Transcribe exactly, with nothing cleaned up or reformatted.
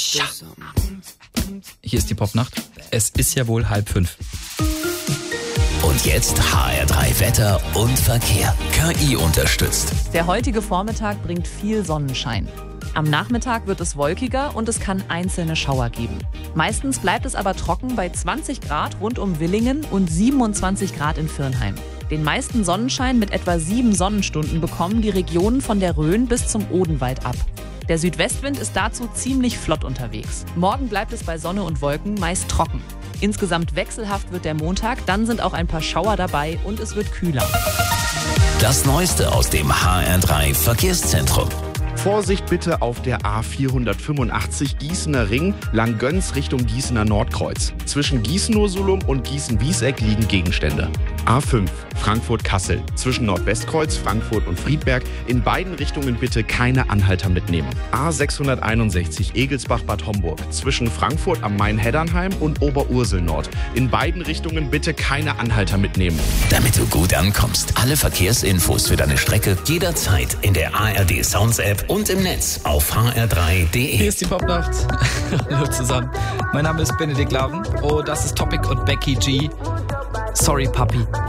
Hier ist die Popnacht. Es ist ja wohl halb fünf. Und jetzt H R drei Wetter und Verkehr. K I unterstützt. Der heutige Vormittag bringt viel Sonnenschein. Am Nachmittag wird es wolkiger und es kann einzelne Schauer geben. Meistens bleibt es aber trocken bei zwanzig Grad rund um Willingen und siebenundzwanzig Grad in Virnheim. Den meisten Sonnenschein mit etwa sieben Sonnenstunden bekommen die Regionen von der Rhön bis zum Odenwald ab. Der Südwestwind ist dazu ziemlich flott unterwegs. Morgen bleibt es bei Sonne und Wolken meist trocken. Insgesamt wechselhaft wird der Montag, dann sind auch ein paar Schauer dabei und es wird kühler. Das Neueste aus dem H R drei Verkehrszentrum. Vorsicht bitte auf der A vierhundertfünfundachtzig Gießener Ring, Langgöns Richtung Gießener Nordkreuz. Zwischen Gießen-Ursulum und Gießen-Wieseck liegen Gegenstände. A fünf Frankfurt-Kassel. Zwischen Nordwestkreuz, Frankfurt und Friedberg in beiden Richtungen bitte keine Anhalter mitnehmen. A sechshunderteinundsechzig Egelsbach-Bad Homburg. Zwischen Frankfurt am Main-Heddernheim und Oberursel-Nord. In beiden Richtungen bitte keine Anhalter mitnehmen. Damit du gut ankommst, alle Verkehrsinfos für deine Strecke jederzeit in der A R D Sounds App und im Netz auf h r drei punkt d e. Hier ist die Popnacht. Hallo zusammen. Mein Name ist Benedikt Laven. Oh, das ist Topic und Becky G. Sorry, Papi.